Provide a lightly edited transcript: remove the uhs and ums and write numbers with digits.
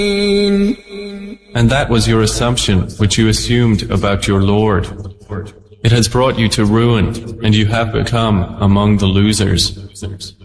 And that was your assumption, which you assumed about your Lord. It has brought you to ruin, and you have become among the losers.